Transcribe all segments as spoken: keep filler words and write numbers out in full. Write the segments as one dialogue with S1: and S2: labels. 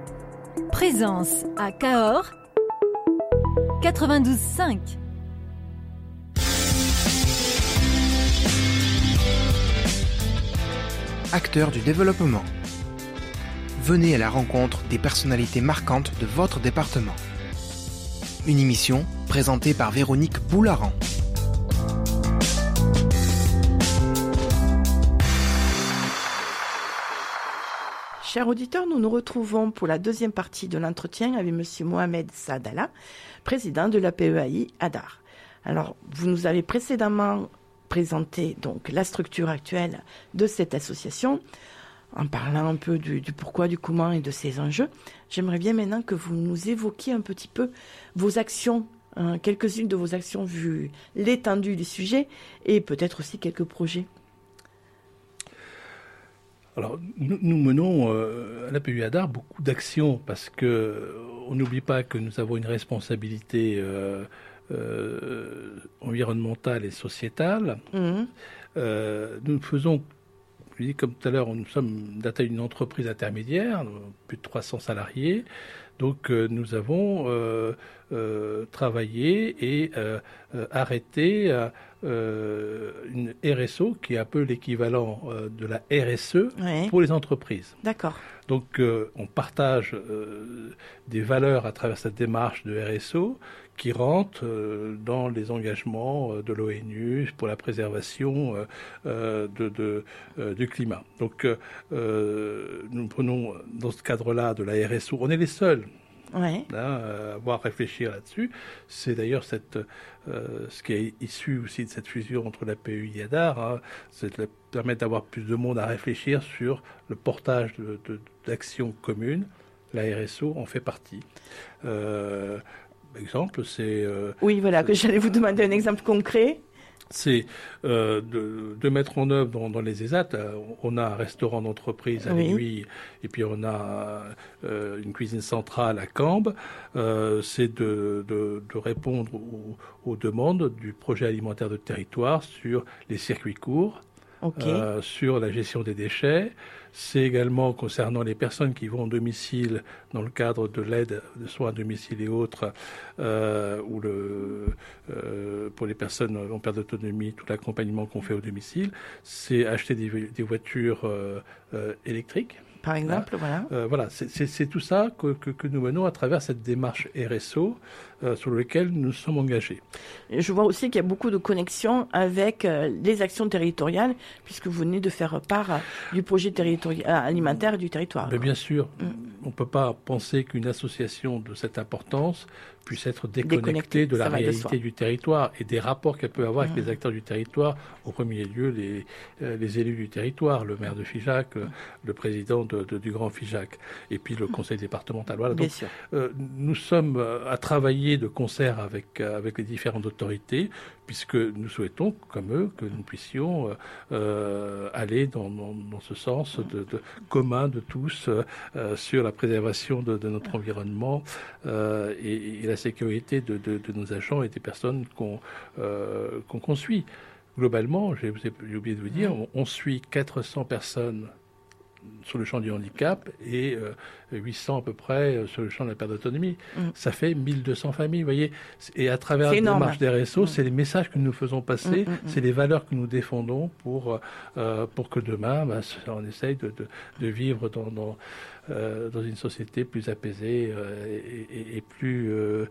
S1: Présence à Cahors, quatre-vingt-douze cinq.
S2: Acteurs du développement. Venez à la rencontre des personnalités marquantes de votre département. Une émission présentée par Véronique Boularan.
S3: Chers auditeurs, nous nous retrouvons pour la deuxième partie de l'entretien avec M. Mohamed Saadallah, président de l'A P E A I Hadar. Alors, vous nous avez précédemment présenté donc la structure actuelle de cette association, en parlant un peu du, du pourquoi, du comment et de ses enjeux. J'aimerais bien maintenant que vous nous évoquiez un petit peu vos actions, hein, quelques-unes de vos actions vu l'étendue du sujet, et peut-être aussi quelques projets.
S4: Alors, nous, nous menons euh, à l'A P E A I Hadar beaucoup d'actions parce que on n'oublie pas que nous avons une responsabilité euh, euh, environnementale et sociétale. Mmh. Euh, nous faisons, je dis comme tout à l'heure, nous sommes la taille d'une entreprise intermédiaire, plus de trois cents salariés. Donc euh, nous avons euh, euh, travaillé et euh, euh, arrêté euh, euh, une R S O qui est un peu l'équivalent euh, de la R S E ouais. pour les entreprises.
S3: D'accord.
S4: Donc euh, on partage euh, des valeurs à travers cette démarche de R S O qui rentrent euh, dans les engagements de l'O N U pour la préservation euh, de, de, euh, du climat. Donc euh, nous prenons dans ce cadre-là de la R S O, on est les seuls ouais. hein, à avoir réfléchi là-dessus. C'est d'ailleurs cette, euh, ce qui est issu aussi de cette fusion entre l'A P E A I Hadar, hein, c'est de permettre d'avoir plus de monde à réfléchir sur le portage de, de, d'actions communes. La R S O en fait partie. Euh, exemple, c'est... Euh,
S3: oui, voilà, que j'allais vous demander un exemple concret.
S4: C'est euh, de, de mettre en œuvre dans, dans les E S A T, euh, on a un restaurant d'entreprise à oui. Nuit, et puis on a euh, une cuisine centrale à Cambes. Euh, c'est de, de, de répondre aux, aux demandes du projet alimentaire de territoire sur les circuits courts, okay. euh, sur la gestion des déchets. C'est également concernant les personnes qui vont en domicile dans le cadre de l'aide de soins à domicile et autres, euh, ou le, euh, pour les personnes en perte d'autonomie, tout l'accompagnement qu'on fait au domicile. C'est acheter des, des voitures euh, euh, électriques.
S3: Par exemple, voilà.
S4: Euh, voilà, c'est, c'est, c'est tout ça que, que, que nous menons à travers cette démarche R S O euh, sur laquelle nous sommes engagés.
S3: Et je vois aussi qu'il y a beaucoup de connexions avec euh, les actions territoriales, puisque vous venez de faire part euh, du projet territori- euh, alimentaire du territoire.
S4: Mais bien sûr, mm. on ne peut pas penser qu'une association de cette importance puisse être déconnectée, déconnectée de la réalité de du territoire et des rapports qu'elle peut avoir mmh. avec les acteurs du territoire, au premier lieu les, euh, les élus du territoire, le maire de Figeac, mmh. euh, le président de, de, du Grand Figeac, et puis le conseil départemental. Voilà.
S3: Bien
S4: Donc,
S3: sûr.
S4: Euh, nous sommes euh, à travailler de concert avec, euh, avec les différentes autorités, puisque nous souhaitons, comme eux, que nous puissions euh, euh, aller dans, dans, dans ce sens de, de commun de tous euh, sur la préservation de, de notre environnement euh, et, et la sécurité de, de, de nos agents et des personnes qu'on, euh, qu'on, qu'on suit. Globalement, j'ai, j'ai oublié de vous dire, on, on suit quatre cents personnes sur le champ du handicap et euh, huit cents à peu près euh, sur le champ de la perte d'autonomie. Mm. Ça fait mille deux cents familles, vous voyez. Et à travers la démarche des R S O, mm. c'est les messages que nous faisons passer, mm, mm, c'est les valeurs que nous défendons pour, euh, pour que demain, bah, on essaye de, de, de vivre dans, dans, euh, dans une société plus apaisée euh, et, et, et plus... Euh,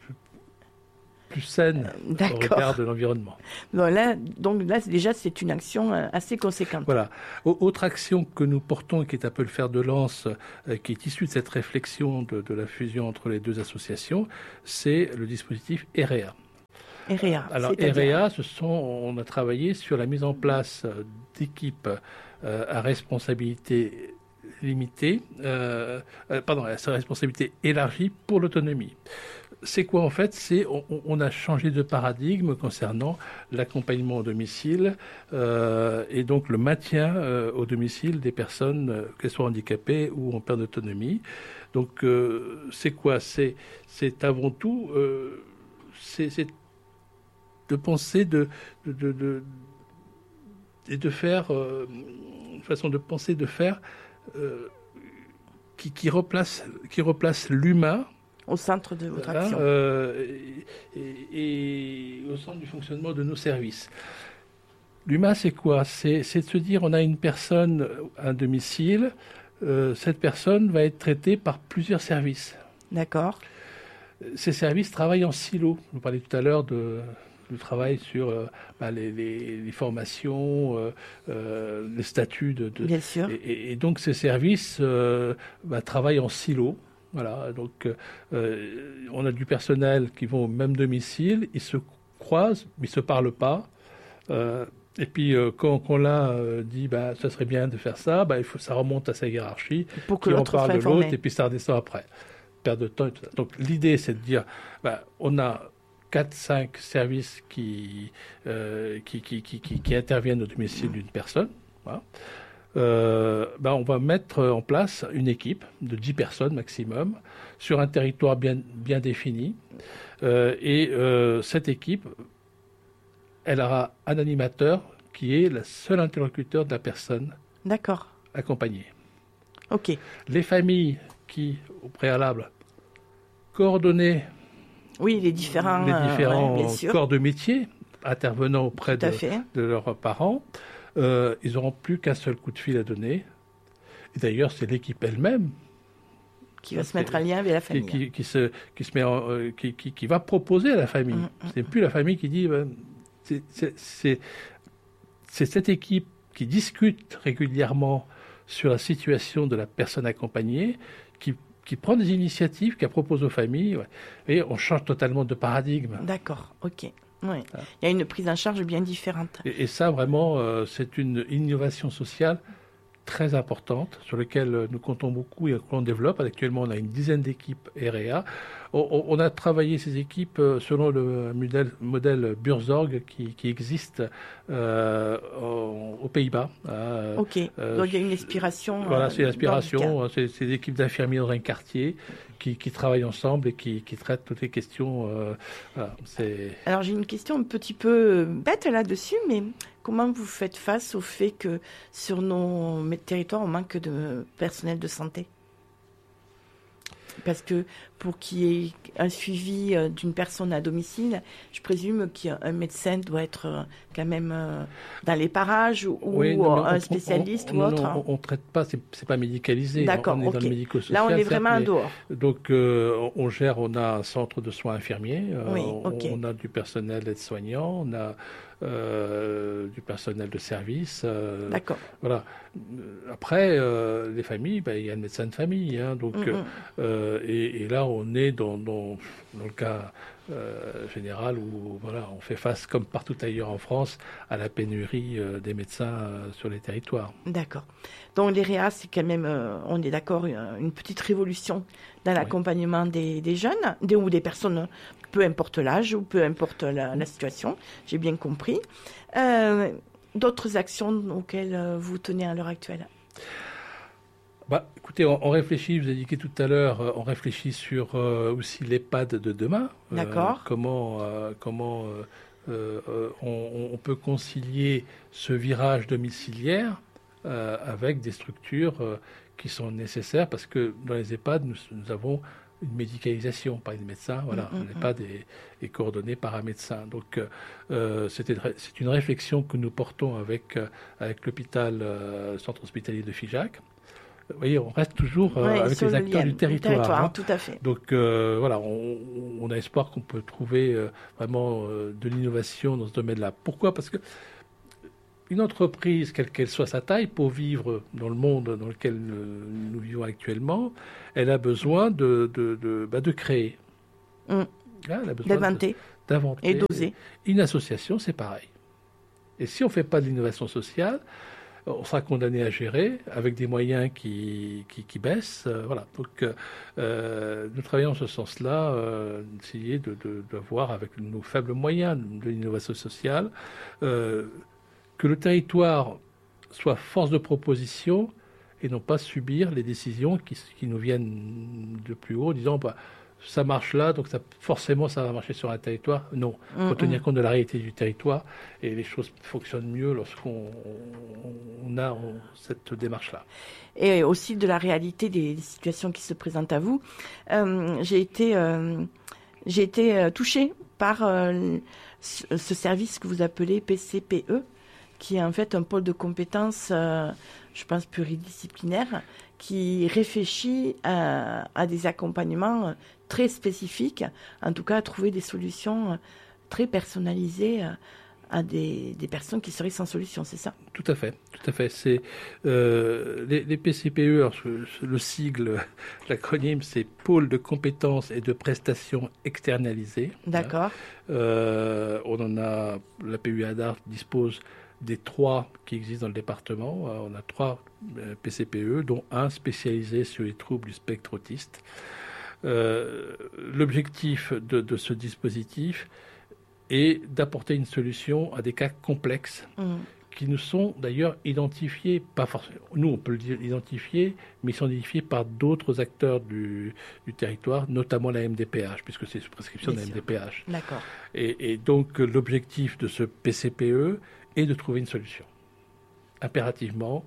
S4: plus saine
S3: D'accord.
S4: au regard de l'environnement.
S3: Bon, là, donc là, déjà, c'est une action assez conséquente.
S4: Voilà. Autre action que nous portons, qui est un peu le fer de lance, euh, qui est issue de cette réflexion de, de la fusion entre les deux associations, c'est le dispositif E R E A.
S3: E R E A.
S4: Alors, E R E A, ce sont, on a travaillé sur la mise en place d'équipes euh, à responsabilité limitée, euh, euh, pardon, à sa responsabilité élargie pour l'autonomie. C'est quoi en fait ? C'est on, on a changé de paradigme concernant l'accompagnement au domicile euh, et donc le maintien euh, au domicile des personnes, euh, qu'elles soient handicapées ou en perte d'autonomie. Donc euh, c'est quoi ? C'est c'est avant tout euh, c'est, c'est de penser de de de, de et de faire euh, une façon de penser de faire euh, qui, qui replace, qui replace l'humain
S3: au centre de votre
S4: voilà,
S3: action.
S4: Euh, et, et au centre du fonctionnement de nos services. L'humain, c'est quoi ? c'est, c'est de se dire, on a une personne à un domicile, euh, cette personne va être traitée par plusieurs services.
S3: D'accord.
S4: Ces services travaillent en silo. Vous parliez tout à l'heure de, du travail sur euh, bah, les, les, les formations, euh, euh, les statuts. De, de,
S3: Bien sûr.
S4: Et, et donc, ces services euh, bah, travaillent en silo. Voilà. Donc, euh, on a du personnel qui vont au même domicile, ils se croisent, mais ils ne se parlent pas. Euh, Et puis, euh, quand, quand l'un euh, dit bah, « ça serait bien de faire ça bah, », il faut, ça remonte à sa hiérarchie,
S3: pour que
S4: qui en
S3: l'autre
S4: parle
S3: soit
S4: de l'autre,
S3: informé.
S4: et puis ça redescend après. Perte de temps et tout ça. Donc, l'idée, c'est de dire bah, on a quatre cinq services qui, euh, qui, qui, qui, qui, qui interviennent au domicile d'une personne. Voilà. Euh, bah, on va mettre en place une équipe de dix personnes maximum sur un territoire bien, bien défini. Euh, et euh, cette équipe... elle aura un animateur qui est le seul interlocuteur de la personne
S3: D'accord.
S4: accompagnée.
S3: Ok.
S4: Les familles qui, au préalable, coordonnaient
S3: Oui, les différents,
S4: les différents
S3: euh, ouais, bien sûr.
S4: corps de métier intervenant auprès
S3: Tout à
S4: de,
S3: fait.
S4: de leurs parents, euh, ils n'auront plus qu'un seul coup de fil à donner. Et d'ailleurs, c'est l'équipe elle-même
S3: Qui va se mettre en lien avec la
S4: qui,
S3: famille.
S4: qui, qui, se, qui, se met en, euh, qui, qui, qui va proposer à la famille.
S3: Mmh, mmh.
S4: C'est plus la famille qui dit... Ben, c'est, c'est, c'est, c'est cette équipe qui discute régulièrement sur la situation de la personne accompagnée, qui, qui prend des initiatives, qui propose aux familles. Ouais. Et on change totalement de paradigme.
S3: D'accord, ok. Oui.
S4: Ah.
S3: Il y a une prise en charge bien différente.
S4: Et, et ça, vraiment, euh, c'est une innovation sociale très importante, sur laquelle nous comptons beaucoup et qu'on développe. Actuellement, on a une dizaine d'équipes R E A. On, on a travaillé ces équipes selon le modèle, modèle Burzorg qui, qui existe euh, aux, aux Pays-Bas. Euh,
S3: Ok,
S4: euh,
S3: donc il y a une inspiration.
S4: Voilà,
S3: euh,
S4: c'est l'inspiration.
S3: dans le cas.
S4: C'est, c'est des équipes d'infirmiers dans un quartier qui, qui travaillent ensemble et qui, qui traitent toutes les questions. Euh, voilà, c'est...
S3: Alors j'ai une question un petit peu bête là-dessus, mais comment vous faites face au fait que sur nos territoires, on manque de personnel de santé ? Parce que pour qu'il y ait un suivi d'une personne à domicile, je présume qu'un médecin doit être quand même dans les parages ou
S4: Oui, non,
S3: un
S4: on,
S3: spécialiste
S4: on,
S3: ou
S4: on,
S3: autre.
S4: Non, on ne traite pas, c'est, c'est pas médicalisé.
S3: D'accord,
S4: on est
S3: ok.
S4: dans le médico-social.
S3: Là, on est
S4: certes,
S3: vraiment en
S4: mais,
S3: dehors.
S4: Donc, euh, on gère, on a un centre de soins infirmiers, euh,
S3: Oui,
S4: on,
S3: okay.
S4: on a du personnel aide-soignant, on a euh, du personnel de service. Euh,
S3: D'accord.
S4: Voilà. Après, euh, les familles, ben, il y a le médecin de famille. Hein, donc, mm-hmm. euh, et, et là, on est dans, dans, dans le cas euh, général où voilà, on fait face, comme partout ailleurs en France, à la pénurie euh, des médecins euh, sur les territoires.
S3: D'accord. Donc, les R E A, c'est quand même, euh, on est d'accord, une, une petite révolution dans l'accompagnement oui. des, des jeunes des, ou des personnes, peu importe l'âge ou peu importe la, la situation. J'ai bien compris. Euh, D'autres actions auxquelles vous tenez à l'heure actuelle ?
S4: Bah, écoutez, on, on réfléchit, vous avez dit tout à l'heure, on réfléchit sur euh, aussi l'EHPAD de demain.
S3: D'accord.
S4: Euh, comment euh, comment euh, euh, on, on peut concilier ce virage domiciliaire euh, avec des structures euh, qui sont nécessaires, parce que dans les EHPAD, nous, nous avons une médicalisation par les médecins, voilà, on n'est pas des, des coordonnés par un médecin. Donc, euh, c'était, c'est une réflexion que nous portons avec, euh, avec l'hôpital, euh, le centre hospitalier de Figeac. Vous voyez, on reste toujours euh,
S3: oui,
S4: avec les acteurs lien, du territoire.
S3: territoire
S4: hein.
S3: Tout à fait.
S4: Donc, euh, voilà, on, on a espoir qu'on peut trouver euh, vraiment euh, de l'innovation dans ce domaine-là. Pourquoi ? Parce que une entreprise, quelle qu'elle soit sa taille, pour vivre dans le monde dans lequel nous vivons actuellement, elle a besoin de, de, de, bah de créer.
S3: Mmh.
S4: Ah, elle a besoin
S3: d'inventer.
S4: De, d'inventer.
S3: Et d'oser.
S4: Une association, c'est pareil. Et si on ne fait pas de l'innovation sociale, on sera condamné à gérer avec des moyens qui, qui, qui baissent. Euh, voilà. Donc, euh, nous travaillons en ce sens-là, euh, d'essayer de, de, de voir avec nos faibles moyens de l'innovation sociale, euh, que le territoire soit force de proposition et non pas subir les décisions qui, qui nous viennent de plus haut, disant bah, ça marche là, donc ça, forcément ça va marcher sur un territoire. Non, il faut mmh, tenir compte de la réalité du territoire et les choses fonctionnent mieux lorsqu'on on a on, cette démarche-là.
S3: Et aussi de la réalité des, des situations qui se présentent à vous. Euh, j'ai été, euh, j'ai été euh, touchée par euh, ce, ce service que vous appelez P C P E, qui est en fait un pôle de compétences, euh, je pense, pluridisciplinaire, qui réfléchit à, à des accompagnements très spécifiques, en tout cas à trouver des solutions très personnalisées à des, des personnes qui seraient sans solution, c'est ça ?
S4: Tout à fait, tout à fait. C'est, euh, les, les P C P E, alors, le sigle, l'acronyme, c'est Pôle de compétences et de prestations externalisées.
S3: D'accord.
S4: Euh, on en a, la P U I Hadar dispose des trois qui existent dans le département. On a trois P C P E, dont un spécialisé sur les troubles du spectre autiste. Euh, l'objectif de, de ce dispositif est d'apporter une solution à des cas complexes mmh. qui nous sont d'ailleurs identifiés, pas forcément, nous on peut l'identifier, mais ils sont identifiés par d'autres acteurs du, du territoire, notamment la M D P H, puisque c'est sous prescription Bien de la sûr. M D P H.
S3: D'accord.
S4: Et, et donc l'objectif de ce P C P E est de trouver une solution, impérativement,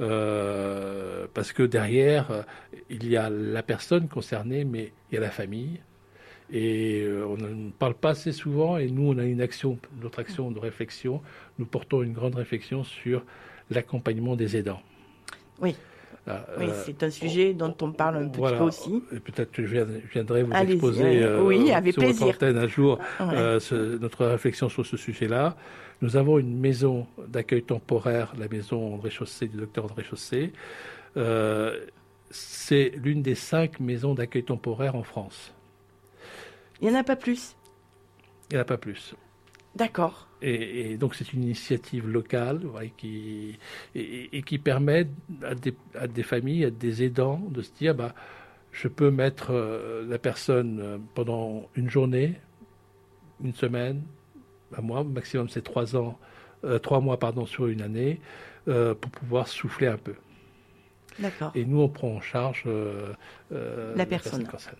S4: euh, parce que derrière, euh, il y a la personne concernée, mais il y a la famille. Et euh, on ne parle pas assez souvent, et nous, on a une action, notre action de réflexion, nous portons une grande réflexion sur l'accompagnement des aidants.
S3: Oui.
S4: Là,
S3: oui,
S4: euh,
S3: c'est un sujet dont on parle un petit
S4: voilà,
S3: peu aussi.
S4: Et peut-être que je viendrai vous
S3: Allez-y,
S4: exposer euh,
S3: oui, avec
S4: sur
S3: plaisir.
S4: votre antenne un jour
S3: ouais.
S4: euh, ce, notre réflexion sur ce sujet-là. Nous avons une maison d'accueil temporaire, la maison André Chaussé, du docteur André Chaussé. Euh, c'est l'une des cinq maisons d'accueil temporaire en France.
S3: Il n'y en a pas plus ?
S4: Il n'y en a pas plus.
S3: D'accord.
S4: Et, et donc c'est une initiative locale ouais, qui, et, et qui permet à des, à des familles, à des aidants de se dire bah, je peux mettre euh, la personne euh, pendant une journée, une semaine, un mois, maximum c'est trois ans, euh, trois mois pardon, sur une année, euh, pour pouvoir souffler un peu.
S3: D'accord.
S4: Et nous on prend en charge euh, euh,
S3: la personne,
S4: la personne concernée.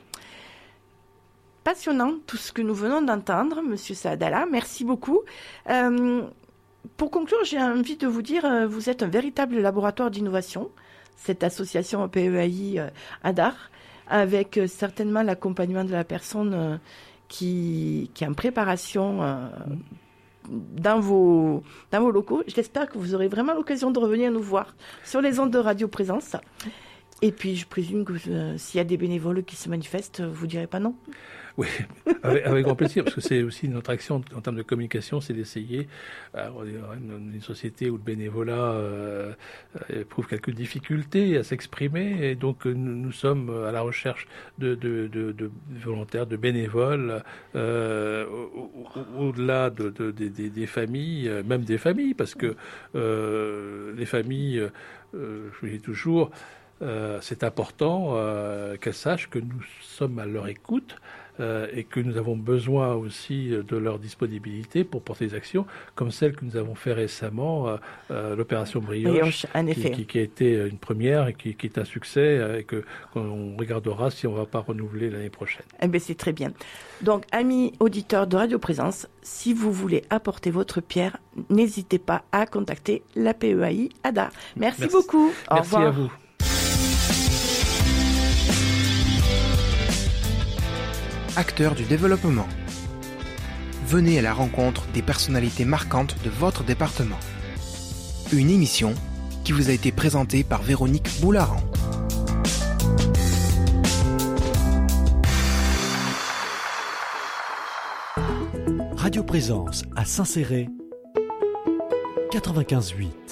S3: Passionnant tout ce que nous venons d'entendre, Monsieur Saadallah. Merci beaucoup. Euh, pour conclure, j'ai envie de vous dire, euh, vous êtes un véritable laboratoire d'innovation, cette association P E A I euh, Hadar, avec euh, certainement l'accompagnement de la personne euh, qui, qui est en préparation euh, dans vos, dans vos locaux. J'espère que vous aurez vraiment l'occasion de revenir nous voir sur les ondes de Radio Présence. Et puis, je présume que euh, s'il y a des bénévoles qui se manifestent, vous ne direz pas non ?
S4: Oui, avec, avec grand plaisir, parce que c'est aussi notre action en termes de communication, c'est d'essayer, alors, une, une société où le bénévolat euh, éprouve quelques difficultés à s'exprimer, et donc nous, nous sommes à la recherche de, de, de, de volontaires, de bénévoles, euh, au, au, au-delà de, de, de, de, des familles, même des familles, parce que euh, les familles, euh, je dis toujours, euh, c'est important euh, qu'elles sachent que nous sommes à leur écoute, Euh, et que nous avons besoin aussi de leur disponibilité pour porter des actions comme celle que nous avons fait récemment, euh, euh, l'opération Brioche,
S3: Brioche en effet.
S4: Qui, qui, qui a été une première et qui, qui est un succès euh, et que qu'on regardera si on ne va pas renouveler l'année prochaine.
S3: Eh bien, c'est très bien. Donc, amis auditeurs de Radio Présence, si vous voulez apporter votre pierre, n'hésitez pas à contacter la P E A I Hadar. Merci, Merci beaucoup. Au
S4: Merci
S3: revoir.
S4: à vous.
S2: Acteurs du développement. Venez à la rencontre des personnalités marquantes de votre département. Une émission qui vous a été présentée par Véronique Boularan.
S1: Radio Présence à Saint-Céré, quatre-vingt-quinze virgule huit.